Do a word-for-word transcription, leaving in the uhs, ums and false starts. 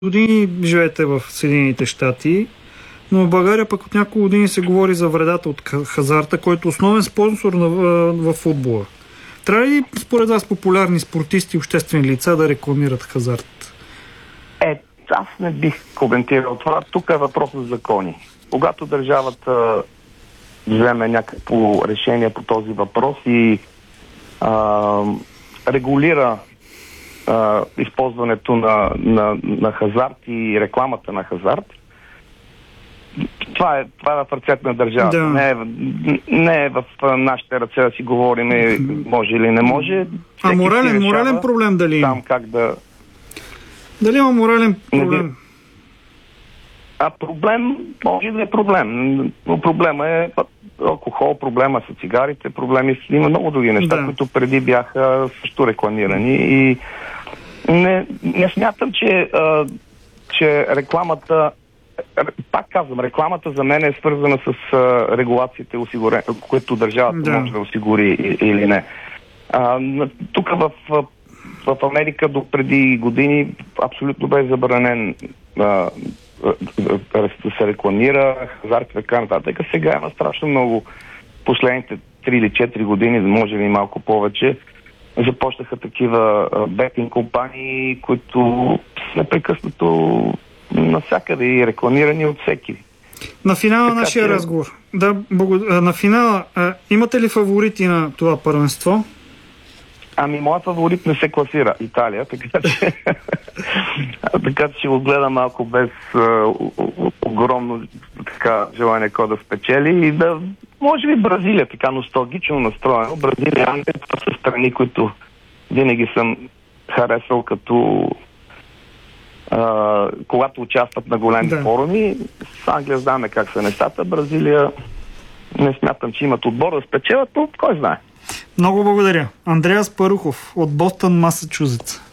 Години живеете в Съединените щати, но в България пък от няколко години се говори за вредата от хазарта, който е основен спонсор на, в футбола. Трябва ли според вас популярни спортисти и обществени лица да рекламират хазарт? Е, аз не бих коментирал това. Тук е въпрос за закони. Когато държавата вземе някакво решение по този въпрос и а, регулира а, използването на, на, на хазарт и рекламата на хазарт, това е, това е в ръцете на държавата. Да. Не, е, не е в нашите ръце да си говорим може или не може. А морален, морален проблем дали има? Там как да... Дали има морален проблем? А проблем може да е проблем. Но проблема е алкохол, проблема са цигарите, проблеми са... Има много други неща, да, които преди бяха също рекламирани. И не, не смятам, че, а, че рекламата... Пак казвам, рекламата за мен е свързана с а, регулациите, осигурен... които държавата да. може да осигури или не. А, тук в, в Америка до преди години абсолютно бе забранен а, да се рекламира хазарт и така нататък. Сега има страшно много, последните три или четири години, може би малко повече, започнаха такива бетинг компании, които непрекъснато навсякъде и рекламирани от всеки. На финала на така, нашия че... разговор. Да, благодар... На финала, а, имате ли фаворити на това първенство? Ами, моят фаворит не се класира. Италия, така че така че ще го гледам малко без а, огромно така желание кой да спечели и да, може би Бразилия, така носталгично настроено. Бразилия, Англия, това са страни, които винаги съм харесал като а, когато участват на големи да. форуми. С Англия знаем как са нещата. Бразилия не смятам, че имат отбор да спечелят, но кой знае. Много благодаря. Андреас Парухов от Бостън, Масачузетс.